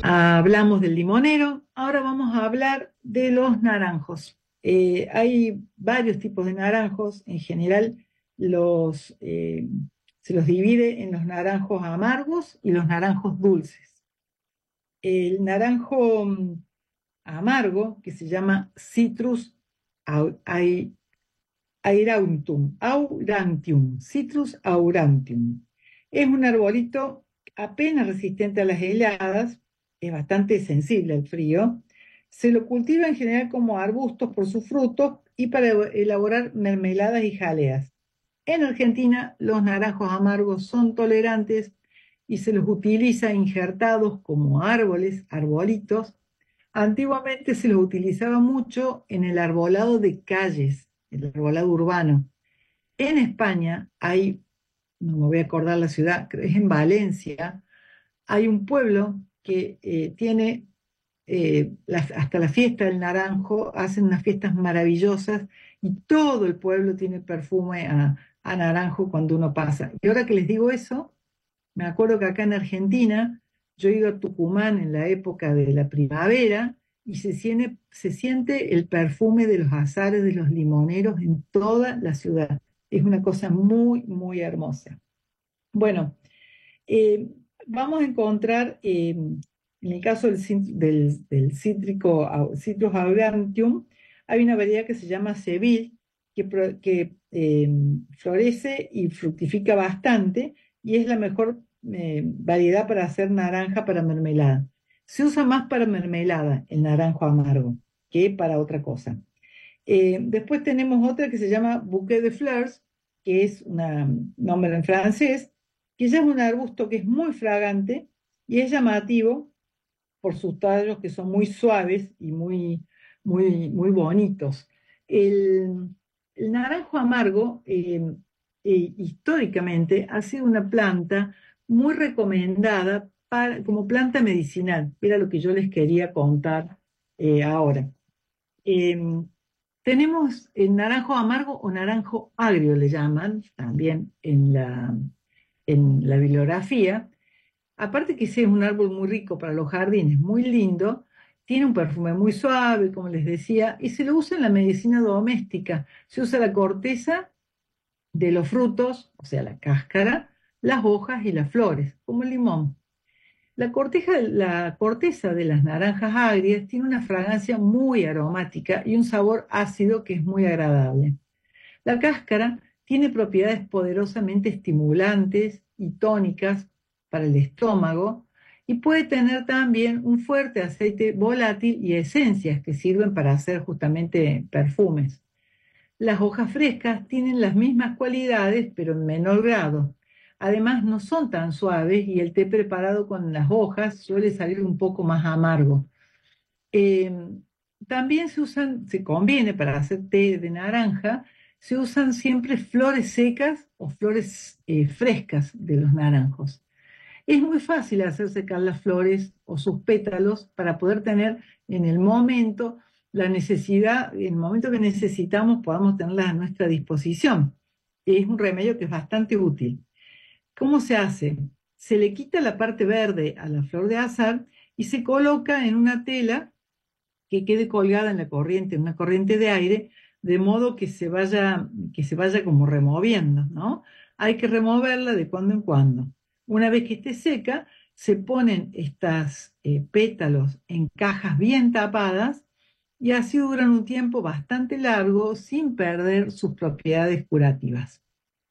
Hablamos del limonero, ahora vamos a hablar de los naranjos. Hay varios tipos de naranjos, en general los, eh, se los divide en los naranjos amargos y los naranjos dulces. El naranjo amargo, que se llama Citrus Citrus aurantium. Es un arbolito apenas resistente a las heladas, es bastante sensible al frío. Se lo cultiva en general como arbustos por sus frutos y para elaborar mermeladas y jaleas. En Argentina, los naranjos amargos son tolerantes y se los utiliza injertados como árboles, arbolitos. Antiguamente se los utilizaba mucho en el arbolado de calles, el arbolado urbano. En España hay, no me voy a acordar la ciudad, creo que es en Valencia, hay un pueblo que tiene hasta la fiesta del naranjo, hacen unas fiestas maravillosas y todo el pueblo tiene perfume a naranjo cuando uno pasa. Y ahora que les digo eso, me acuerdo que acá en Argentina yo he ido a Tucumán en la época de la primavera y se siente el perfume de los azares de los limoneros en toda la ciudad. Es una cosa muy, muy hermosa. Bueno, eh, vamos a encontrar, en el caso del Citrus aurantium, hay una variedad que se llama Seville, que florece y fructifica bastante y es la mejor variedad para hacer naranja para mermelada. Se usa más para mermelada el naranjo amargo que para otra cosa. Después tenemos otra que se llama Bouquet de Fleurs, que es un nombre en francés, que ya es un arbusto que es muy fragante y es llamativo por sus tallos que son muy suaves y muy, muy, muy bonitos. El, el naranjo amargo, históricamente, ha sido una planta muy recomendada como planta medicinal. Era lo que yo les quería contar ahora. Em, Tenemos el naranjo amargo o naranjo agrio, le llaman también en la bibliografía. Aparte que sí es un árbol muy rico para los jardines, muy lindo, tiene un perfume muy suave, como les decía, y se lo usa en la medicina doméstica. Se usa la corteza de los frutos, o sea, la cáscara, las hojas y las flores, como el limón. La corteza de las naranjas agrias tiene una fragancia muy aromática y un sabor ácido que es muy agradable. La cáscara tiene propiedades poderosamente estimulantes y tónicas para el estómago y puede tener también un fuerte aceite volátil y esencias que sirven para hacer justamente perfumes. Las hojas frescas tienen las mismas cualidades, pero en menor grado. Además, no son tan suaves y el té preparado con las hojas suele salir un poco más amargo. Eh, También se conviene para hacer té de naranja, se usan siempre flores secas o flores frescas de los naranjos. Es muy fácil hacer secar las flores o sus pétalos para poder tener en el momento la necesidad, en el momento que necesitamos, podamos tenerlas a nuestra disposición. Es un remedio que es bastante útil. ¿Cómo se hace? Se le quita la parte verde a la flor de azar y se coloca en una tela que quede colgada en la corriente, en una corriente de aire, de modo que se vaya como removiendo, ¿no? Hay que removerla de cuando en cuando. Una vez que esté seca, se ponen estos pétalos en cajas bien tapadas y así duran un tiempo bastante largo sin perder sus propiedades curativas.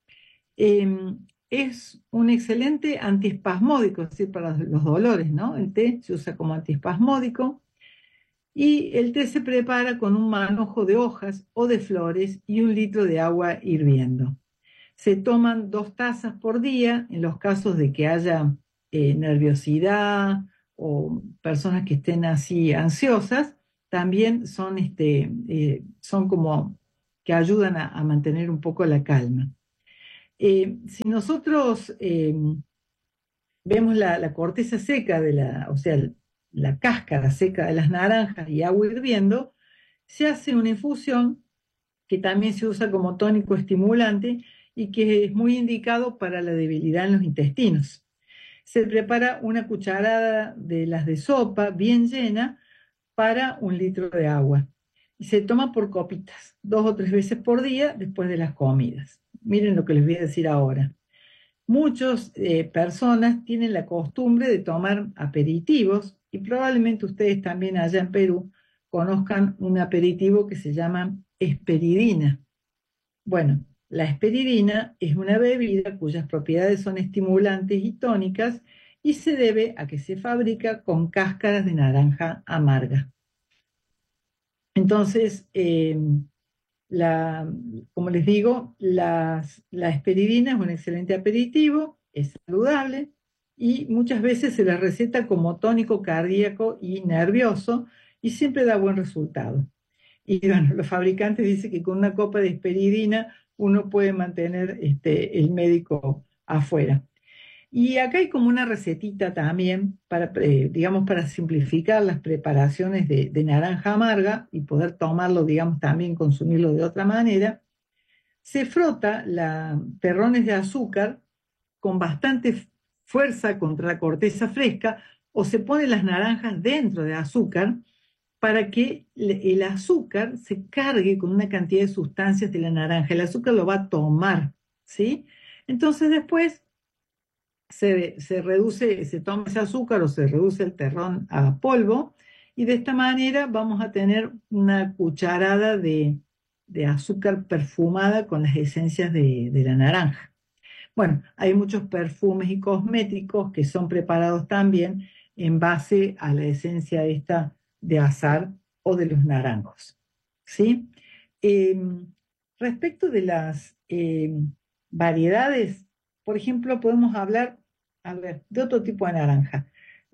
Es un excelente antiespasmódico, es decir, para los dolores, ¿no? El té se usa como antiespasmódico. Y el té se prepara con un manojo de hojas o de flores y 1 litro de agua hirviendo. Se toman 2 tazas por día en los casos de que haya nerviosidad o personas que estén así ansiosas. También son como que ayudan a mantener un poco la calma. Si nosotros vemos la corteza seca o sea, la cáscara seca de las naranjas y agua hirviendo, se hace una infusión que también se usa como tónico estimulante y que es muy indicado para la debilidad en los intestinos. Se prepara una cucharada de las de sopa bien llena para 1 litro de agua. Y se toma por copitas, 2 o 3 veces por día después de las comidas. Miren lo que les voy a decir ahora. Muchas personas tienen la costumbre de tomar aperitivos y probablemente ustedes también allá en Perú conozcan un aperitivo que se llama esperidina. Bueno, la esperidina es una bebida cuyas propiedades son estimulantes y tónicas y se debe a que se fabrica con cáscaras de naranja amarga. Entonces, la, como les digo, la esperidina es un excelente aperitivo, es saludable y muchas veces se la receta como tónico cardíaco y nervioso y siempre da buen resultado. Y bueno, los fabricantes dicen que con una copa de esperidina uno puede mantener el médico afuera. Y acá hay como una recetita también para, digamos, para simplificar las preparaciones de naranja amarga y poder tomarlo, digamos, también consumirlo de otra manera. Se frota terrones de azúcar con bastante fuerza contra la corteza fresca o se ponen las naranjas dentro de azúcar para que el azúcar se cargue con una cantidad de sustancias de la naranja. El azúcar lo va a tomar, ¿sí? Entonces después se reduce, se toma ese azúcar o se reduce el terrón a polvo y de esta manera vamos a tener una cucharada de azúcar perfumada con las esencias de la naranja. Bueno, hay muchos perfumes y cosméticos que son preparados también en base a la esencia esta de azahar o de los naranjos, ¿sí? Respecto de las variedades, por ejemplo, podemos hablar, a ver, de otro tipo de naranja.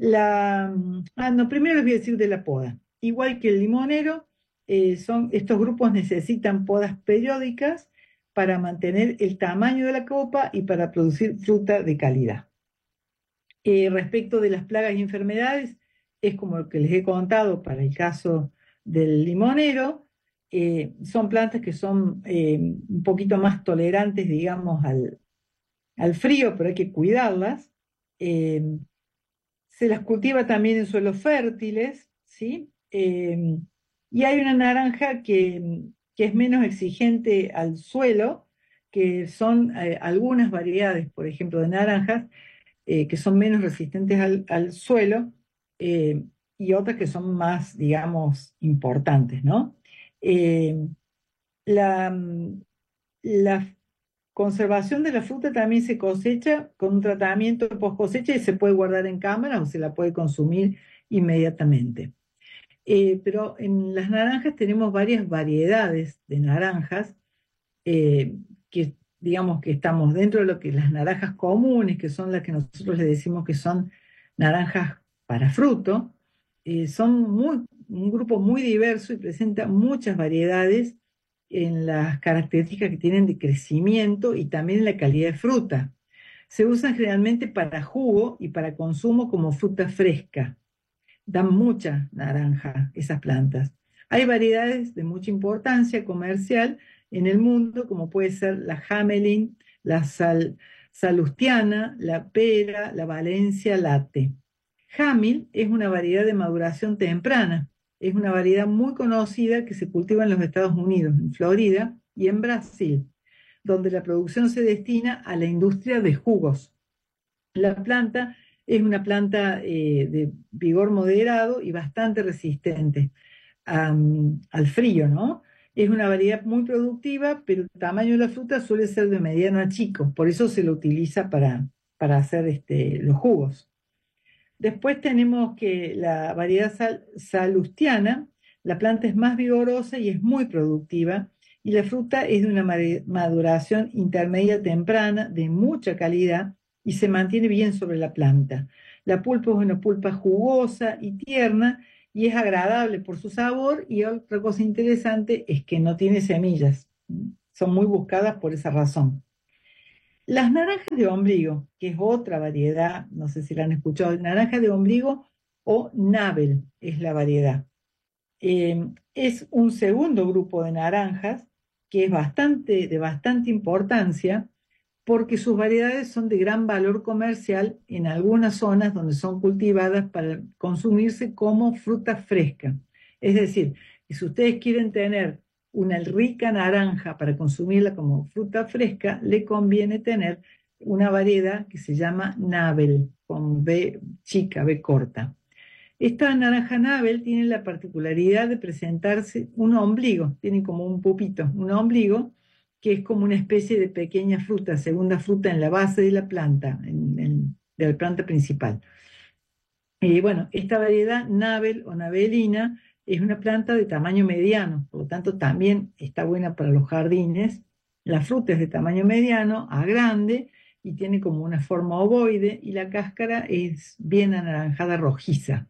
No, primero les voy a decir de la poda. Igual que el limonero, estos grupos necesitan podas periódicas para mantener el tamaño de la copa y para producir fruta de calidad. Respecto de las plagas y enfermedades, es como lo que les he contado para el caso del limonero, son plantas que son un poquito más tolerantes, digamos, al frío, pero hay que cuidarlas. Eh, Se las cultiva también en suelos fértiles, ¿sí? Y hay una naranja que es menos exigente al suelo, que son algunas variedades, por ejemplo, de naranjas, que son menos resistentes al suelo, eh, y otras que son más, digamos, importantes, ¿no? Eh, la, la conservación de la fruta también se cosecha con un tratamiento post cosecha y se puede guardar en cámara o se la puede consumir inmediatamente. Pero en las naranjas tenemos varias variedades de naranjas que digamos que estamos dentro de lo que las naranjas comunes, que son las que nosotros le decimos que son naranjas para fruto, son un grupo muy diverso y presenta muchas variedades en las características que tienen de crecimiento y también en la calidad de fruta. Se usan generalmente para jugo y para consumo como fruta fresca. Dan mucha naranja esas plantas. Hay variedades de mucha importancia comercial en el mundo, como puede ser la Hamelin, la Salustiana, la Pera, la Valencia Latte. Hamil es una variedad de maduración temprana. Es una variedad muy conocida que se cultiva en los Estados Unidos, en Florida y en Brasil, donde la producción se destina a la industria de jugos. La planta es una planta de vigor moderado y bastante resistente al frío, ¿no? Es una variedad muy productiva, pero el tamaño de la fruta suele ser de mediano a chico, por eso se lo utiliza para hacer los jugos. Después tenemos que la variedad salustiana, la planta es más vigorosa y es muy productiva, y la fruta es de una maduración intermedia temprana, de mucha calidad, y se mantiene bien sobre la planta. La pulpa es una pulpa jugosa y tierna, y es agradable por su sabor, y otra cosa interesante es que no tiene semillas. Son muy buscadas por esa razón. Las naranjas de ombligo, que es otra variedad, no sé si la han escuchado, naranja de ombligo o Nabel es la variedad. Es un segundo grupo de naranjas que es de bastante importancia porque sus variedades son de gran valor comercial en algunas zonas donde son cultivadas para consumirse como fruta fresca. Es decir, que si ustedes quieren tener una rica naranja para consumirla como fruta fresca, le conviene tener una variedad que se llama Nabel, con B chica, B corta. Esta naranja Nabel tiene la particularidad de presentarse un ombligo, tiene como un pupito, un ombligo que es como una especie de pequeña fruta, segunda fruta en la base de la planta, de la planta principal. Y bueno, esta variedad Nabel o Nabelina es una planta de tamaño mediano, por lo tanto también está buena para los jardines. La fruta es de tamaño mediano a grande y tiene como una forma ovoide y la cáscara es bien anaranjada rojiza.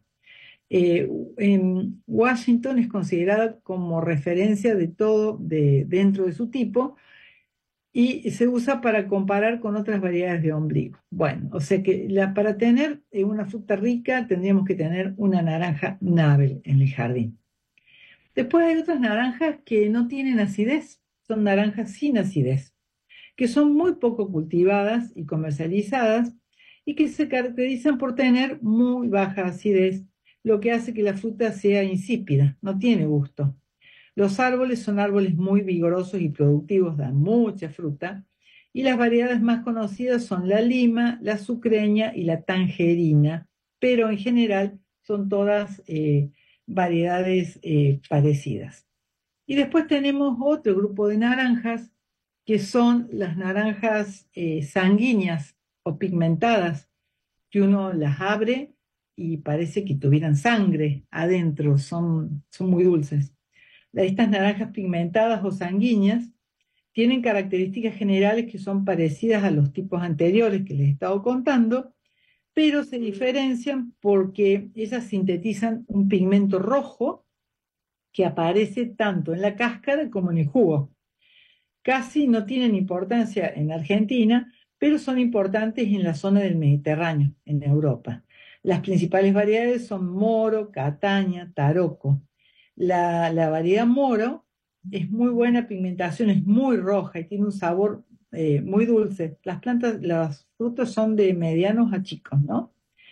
En Washington es considerada como referencia de todo dentro de su tipo y se usa para comparar con otras variedades de ombligo. Bueno, o sea que para tener una fruta rica tendríamos que tener una naranja Nabel en el jardín. Después hay otras naranjas que no tienen acidez, son naranjas sin acidez, que son muy poco cultivadas y comercializadas y que se caracterizan por tener muy baja acidez, lo que hace que la fruta sea insípida, no tiene gusto. Los árboles son árboles muy vigorosos y productivos, dan mucha fruta, y las variedades más conocidas son la lima, la sucreña y la tangerina, pero en general son todas variedades parecidas. Y después tenemos otro grupo de naranjas, que son las naranjas sanguíneas o pigmentadas, que uno las abre y parece que tuvieran sangre adentro, son muy dulces. Estas naranjas pigmentadas o sanguíneas tienen características generales que son parecidas a los tipos anteriores que les he estado contando, pero se diferencian porque ellas sintetizan un pigmento rojo que aparece tanto en la cáscara como en el jugo. Casi no tienen importancia en Argentina, pero son importantes en la zona del Mediterráneo, en Europa. Las principales variedades son Moro, Cataña, Taroco. La variedad Moro es muy buena pigmentación, es muy roja y tiene un sabor muy dulce. Las plantas, los frutos son de medianos a chicos, ¿no?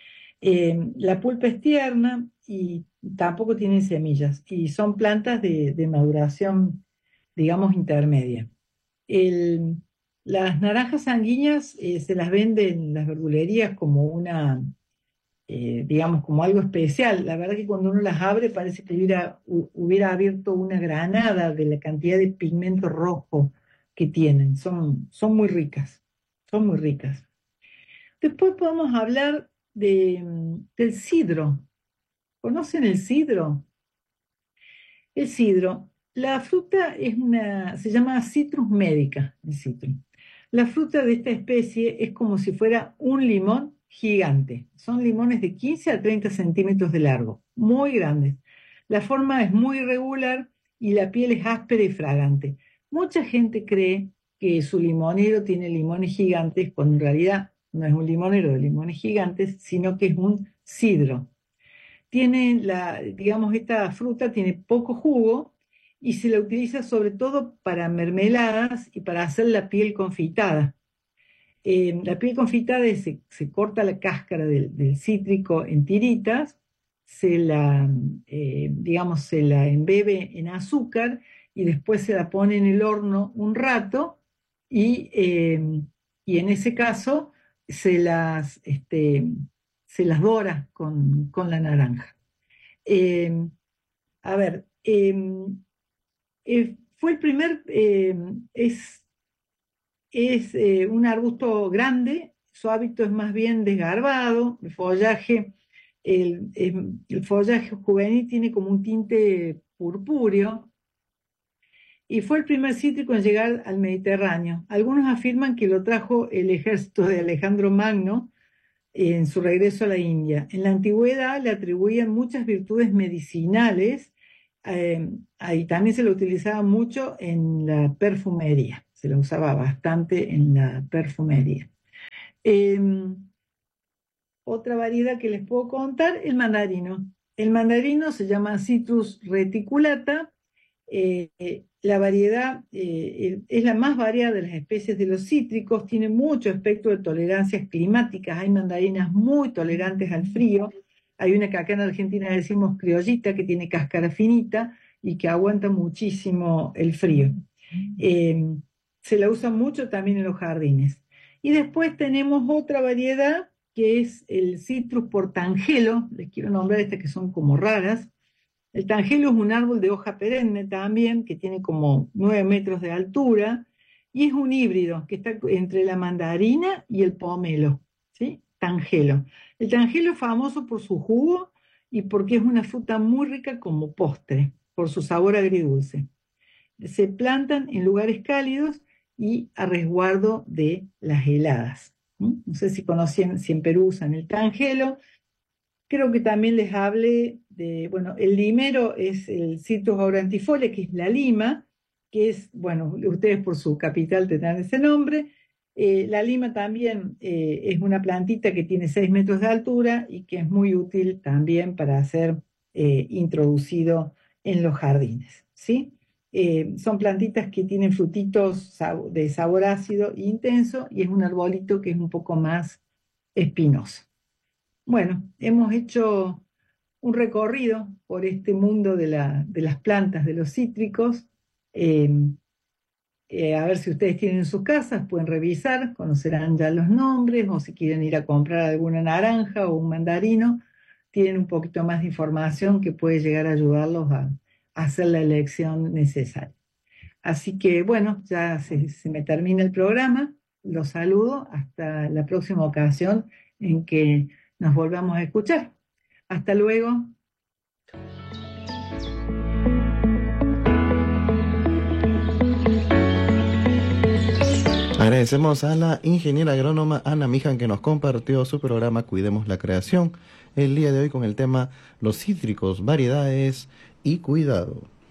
La pulpa es tierna y tampoco tienen semillas y son plantas de maduración, digamos, intermedia. El- las naranjas sanguíneas se las venden en las verdulerías como digamos, como algo especial. La verdad que cuando uno las abre parece que hubiera abierto una granada de la cantidad de pigmento rojo que tienen. Son muy ricas, son muy ricas. Después podemos hablar del sidro. ¿Conocen el sidro? El sidro, la fruta se llama Citrus medica, el citro. La fruta de esta especie es como si fuera un limón gigante. Son limones de 15 a 30 centímetros de largo, muy grandes. La forma es muy irregular y la piel es áspera y fragante. Mucha gente cree que su limonero tiene limones gigantes, cuando en realidad no es un limonero de limones gigantes, sino que es un sidro. Digamos, esta fruta tiene poco jugo y se la utiliza sobre todo para mermeladas y para hacer la piel confitada. La piel confitada se corta la cáscara del cítrico en tiritas, digamos, se la embebe en azúcar y después se la pone en el horno un rato y en ese caso se se las dora con la naranja. Eh, a ver, fue el primer, es un arbusto grande, su hábito es más bien desgarbado, el follaje juvenil tiene como un tinte purpúreo y fue el primer cítrico en llegar al Mediterráneo. Algunos afirman que lo trajo el ejército de Alejandro Magno en su regreso a la India. En la antigüedad le atribuían muchas virtudes medicinales y también se lo utilizaba mucho en la perfumería, se lo usaba bastante en la perfumería. Eh, Otra variedad que les puedo contar, el mandarino. El mandarino se llama Citrus reticulata La variedad es la más variada de las especies de los cítricos, tiene mucho espectro de tolerancias climáticas. Hay mandarinas muy tolerantes al frío. Hay una que acá en Argentina decimos criollita, que tiene cáscara finita y que aguanta muchísimo el frío. Eh, Se la usa mucho también en los jardines. Y después tenemos otra variedad que es el Citrus portangelo. Les quiero nombrar estas que son como raras. El tangelo es un árbol de hoja perenne también, que tiene como 9 metros de altura, y es un híbrido que está entre la mandarina y el pomelo, ¿sí? Tangelo. El tangelo es famoso por su jugo y porque es una fruta muy rica como postre, por su sabor agridulce. Se plantan en lugares cálidos y a resguardo de las heladas. No sé si conocen, si en Perú usan el tangelo. Creo que también les hablé de, bueno, el limero es el Citrus aurantifolia, que es la lima, que es, bueno, ustedes por su capital tendrán ese nombre. La lima también es una plantita que tiene 6 metros de altura y que es muy útil también para ser introducido en los jardines, ¿sí? Son plantitas que tienen frutitos de sabor ácido e intenso y es un arbolito que es un poco más espinoso. Bueno, hemos hecho un recorrido por este mundo de las plantas, de los cítricos. Eh, a ver si ustedes tienen en sus casas, pueden revisar, conocerán ya los nombres, o si quieren ir a comprar alguna naranja o un mandarino, tienen un poquito más de información que puede llegar a ayudarlos a hacer la elección necesaria. Así que bueno, ya se me termina el programa. Los saludo hasta la próxima ocasión en que nos volvamos a escuchar. Hasta luego. Agradecemos a la ingeniera agrónoma Ana Mijan que nos compartió su programa Cuidemos la Creación el día de hoy con el tema Los cítricos, variedades y cuidado.